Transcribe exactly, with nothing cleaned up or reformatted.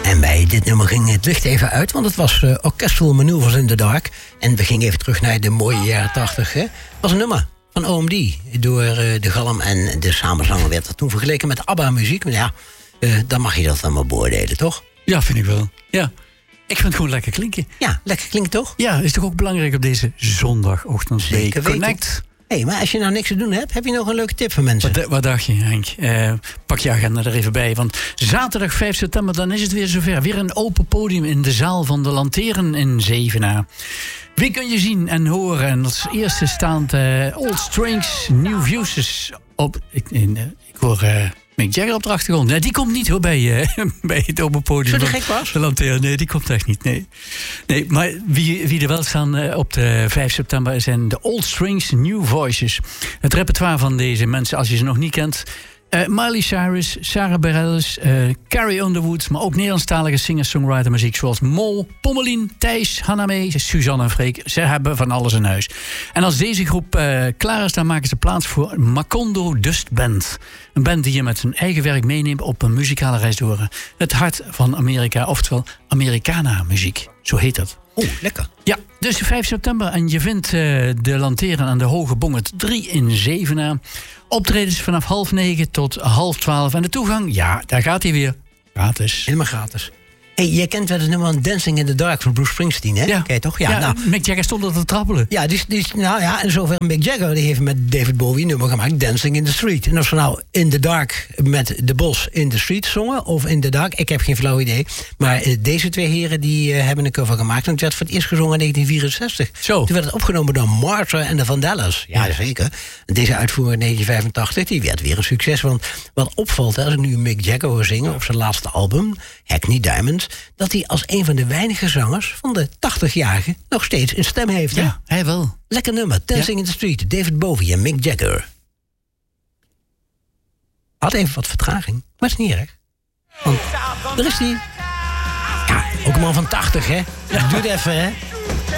En bij dit nummer ging het licht even uit, want het was uh, Orchestral Maneuvers in the Dark. En we gingen even terug naar de mooie jaren tachtig. Het was een nummer van O M D. Door uh, de galm en de samenzanger werd dat toen vergeleken met ABBA-muziek. Maar ja, uh, dan mag je dat dan maar beoordelen, toch? Ja, vind ik wel. Ja. Ik vind het gewoon lekker klinken. Ja, lekker klinkt toch? Ja, is toch ook belangrijk op deze zondagochtend. Zeker weten. Connect. Hé, hey, maar als je nou niks te doen hebt, heb je nog een leuke tip voor mensen? Wat, wat dacht je, Henk? Uh, pak je agenda er even bij. Want zaterdag vijf september, dan is het weer zover. Weer een open podium in de zaal van de Lanteren in Zevenaar. Wie kun je zien en horen? En als eerste staat uh, Old Strings, New Views op. Ik, in, uh, ik hoor uh, Mick Jagger op de achtergrond. Nee, die komt niet hoor bij, uh, bij het open podium. Zo de gek was? De Lanteren, nee, die komt echt niet. Nee, nee maar wie, wie er wel staan uh, op de vijf september zijn de Old Strings, New Voices. Het repertoire van deze mensen, als je ze nog niet kent. Uh, Miley Cyrus, Sarah Bareilles, uh, Carrie Underwood, maar ook Nederlandstalige singer-songwriter muziek zoals Mol, Pommelien, Thijs, Hanna Mee, Suzanne en Freek. Ze hebben van alles in huis. En als deze groep uh, klaar is, dan maken ze plaats voor Macondo Dust Band. Een band die je met zijn eigen werk meeneemt op een muzikale reis door het hart van Amerika, oftewel Americana-muziek. Zo heet dat. Oeh, lekker. Ja, dus vijf september en je vindt uh, de Lanteren aan de Hoge Bonget drie in Zevenaar. Optredens vanaf half negen tot half twaalf. En de toegang, ja, daar gaat hij weer. Gratis. Helemaal gratis. Hey, jij kent wel het nummer Dancing in the Dark van Bruce Springsteen, hè? Ja. Ken je toch? Ja, ja nou, Mick Jagger stond er te trappelen. Ja, die, die, nou ja, en zover Mick Jagger die heeft met David Bowie een nummer gemaakt, Dancing in the Street. En of ze nou In the Dark met de Bos in the Street zongen of In the Dark, ik heb geen flauw idee. Maar uh, deze twee heren die uh, hebben een cover gemaakt en het werd voor het eerst gezongen in negentien vierenzestig. Zo. Toen werd het opgenomen door Martha en de Vandellas. Ja, ja, zeker. En deze uitvoering in negentien vijfentachtig, die werd weer een succes. Want wat opvalt, hè, als ik nu Mick Jagger hoor zingen op zijn laatste album, Hackney Diamonds, dat hij als een van de weinige zangers van de tachtigjarigen nog steeds een stem heeft. Hè? Ja, hij wel. Lekker nummer, Dancing ja. in the Street, David Bowie en Mick Jagger. Had even wat vertraging, maar is niet erg. Want daar is hij. Ja, ook een man van tachtig, hè? Ja. Doe het even, hè?